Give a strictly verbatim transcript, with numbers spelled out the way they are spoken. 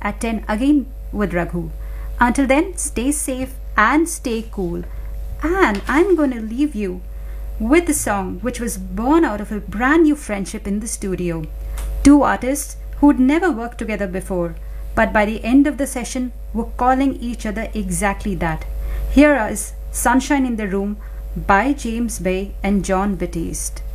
at ten again with Raghu. Until then, stay safe and stay cool. And I'm going to leave you with the song which was born out of a brand new friendship in the studio. Two artists who'd never worked together before, but by the end of the session were calling each other exactly that. Here is Sunshine in the Room by James Bay and John Batiste.